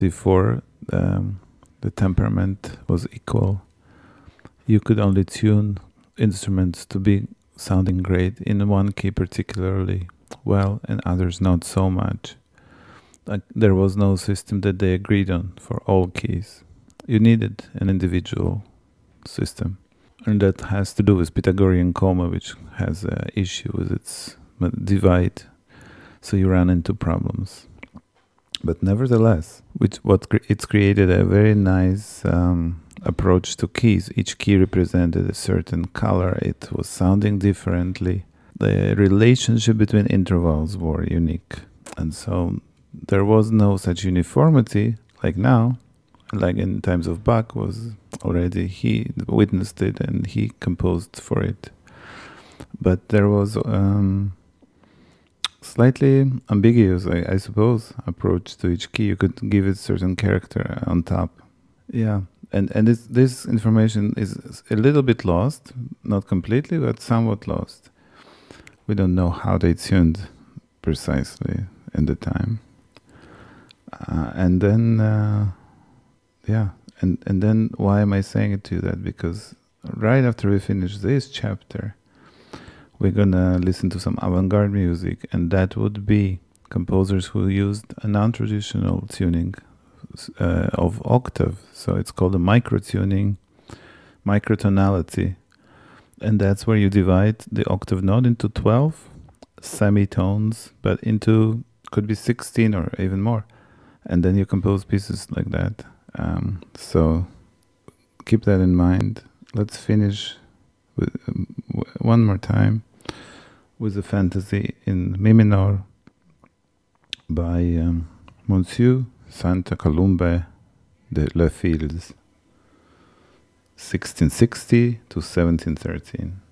Before the temperament was equal, you could only tune instruments to be sounding great in one key particularly well and others not so much. Like there was no system that they agreed on for all keys. You needed an individual system. And that has to do with Pythagorean comma, which has an issue with its divide. So you run into problems. But nevertheless, it's created a very nice approach to keys. Each key represented a certain color. It was sounding differently. The relationship between intervals were unique. And so there was no such uniformity like now, like in times of Bach was already, he witnessed it and he composed for it. But there was slightly ambiguous, I suppose, approach to each key. You could give it certain character on top. Yeah, and this information is a little bit lost, not completely, but somewhat lost. We don't know how they tuned precisely in the time. And then, and then why am I saying it to you that? Because right after we finish this chapter, we're gonna listen to some avant-garde music, and that would be composers who used a non-traditional tuning of octave. So it's called a microtuning, microtonality, and that's where you divide the octave note into 12 semitones, but into could be 16 or even more, and then you compose pieces like that. So keep that in mind. Let's finish with one more time with a fantasy in mi minor by Monsieur Santa Columba de Les Fils, 1660 to 1713.